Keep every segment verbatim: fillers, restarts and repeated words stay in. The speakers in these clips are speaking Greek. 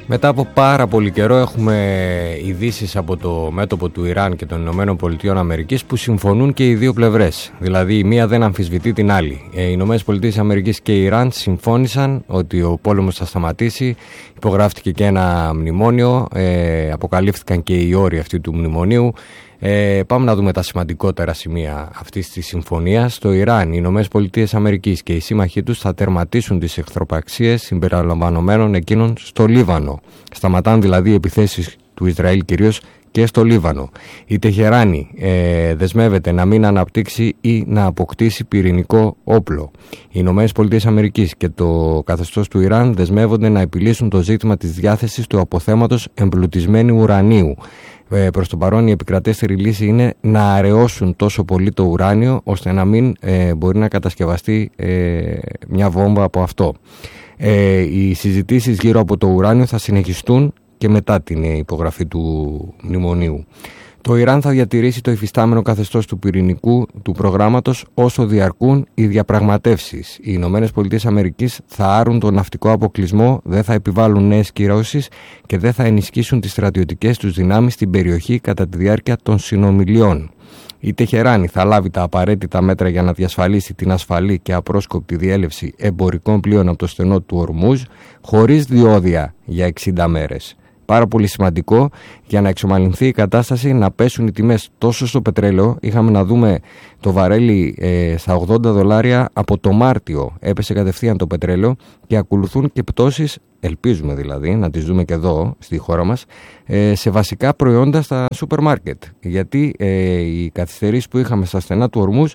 Μετά από πάρα πολύ καιρό έχουμε ειδήσεις από το μέτωπο του Ιράν και των Ηνωμένων Πολιτειών Αμερικής που συμφωνούν και οι δύο πλευρές. Δηλαδή η μία δεν αμφισβητεί την άλλη. Οι Ηνωμένες Πολιτείες Αμερικής και η Ιράν συμφώνησαν ότι ο πόλεμος θα σταματήσει. Υπογράφτηκε και ένα μνημόνιο, ε, αποκαλύφθηκαν και οι όροι αυτού του μνημονίου. Ε, πάμε να δούμε τα σημαντικότερα σημεία αυτής της συμφωνίας. Στο Ιράν, οι Ηνωμένες Πολιτείες Αμερικής και οι σύμμαχοί τους θα τερματίσουν τις εχθροπραξίες συμπεριλαμβανομένων εκείνων στο Λίβανο. Σταματάνε δηλαδή οι επιθέσεις του Ισραήλ κυρίως και στο Λίβανο. Η Τεχεράνη ε, δεσμεύεται να μην αναπτύξει ή να αποκτήσει πυρηνικό όπλο. Οι Ηνωμένες Πολιτείες Αμερικής και το καθεστώς του Ιράν δεσμεύονται να επιλύσουν το ζήτημα της διάθεσης του αποθέματος εμπλουτισμένου ουρανίου. Ε, προς το παρόν η επικρατέστερη λύση είναι να αραιώσουν τόσο πολύ το ουράνιο ώστε να μην ε, μπορεί να κατασκευαστεί ε, μια βόμβα από αυτό. Ε, οι συζητήσεις γύρω από το ουράνιο θα συνεχιστούν και μετά την υπογραφή του μνημονίου. Το Ιράν θα διατηρήσει το υφιστάμενο καθεστώς του πυρηνικού του προγράμματος όσο διαρκούν οι διαπραγματεύσεις. Οι Ηνωμένες Πολιτείες Αμερικής θα άρουν τον ναυτικό αποκλεισμό, δεν θα επιβάλλουν νέες κυρώσεις και δεν θα ενισχύσουν τις στρατιωτικές τους δυνάμεις στην περιοχή κατά τη διάρκεια των συνομιλιών. Η Τεχεράνη θα λάβει τα απαραίτητα μέτρα για να διασφαλίσει την ασφαλή και απρόσκοπτη διέλευση εμπορικών πλοίων από το στενό του Ορμούζ χωρίς διόδια για εξήντα μέρες. Πάρα πολύ σημαντικό για να εξομαλυνθεί η κατάσταση, να πέσουν οι τιμές τόσο στο πετρέλαιο. Είχαμε να δούμε το βαρέλι ε, στα ογδόντα δολάρια από το Μάρτιο. Έπεσε κατευθείαν το πετρέλαιο και ακολουθούν και πτώσεις, ελπίζουμε δηλαδή να τις δούμε και εδώ στη χώρα μας, ε, σε βασικά προϊόντα στα σούπερ μάρκετ. Γιατί ε, οι καθυστερήσεις που είχαμε στα στενά του Ορμούζ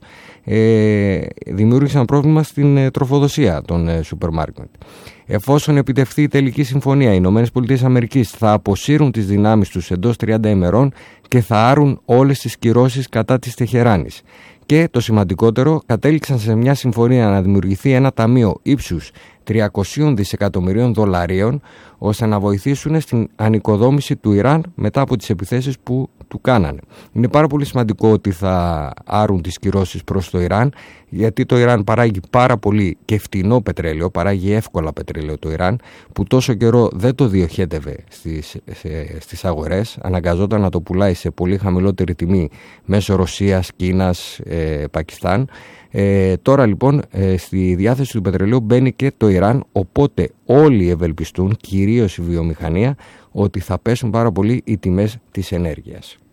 ε, δημιούργησαν πρόβλημα στην ε, τροφοδοσία των ε, σούπερ μάρκετ. Εφόσον επιτευχθεί η τελική συμφωνία, οι Ηνωμένες Πολιτείες Αμερικής θα αποσύρουν τις δυνάμεις τους εντός τριάντα ημερών και θα άρουν όλες τις κυρώσεις κατά της Τεχεράνης. Και το σημαντικότερο, κατέληξαν σε μια συμφωνία να δημιουργηθεί ένα ταμείο ύψους τριακόσια δισεκατομμυρίων δολαρίων ώστε να βοηθήσουν στην ανοικοδόμηση του Ιράν μετά από τις επιθέσεις που του κάνανε. Είναι πάρα πολύ σημαντικό ότι θα άρουν τις κυρώσεις προς το Ιράν, γιατί το Ιράν παράγει πάρα πολύ και φτηνό πετρέλαιο, παράγει εύκολα πετρέλαιο το Ιράν, που τόσο καιρό δεν το διοχέτευε στις, σε, στις αγορές, αναγκαζόταν να το πουλάει σε πολύ χαμηλότερη τιμή μέσω Ρωσίας, Κίνας, ε, Πακιστάν. Ε, τώρα λοιπόν ε, στη διάθεση του πετρελαίου μπαίνει και το Ιράν, οπότε όλοι ευελπιστούν, κυρίως η βιομηχανία, ότι θα πέσουν πάρα πολύ οι τιμές της ενέργειας.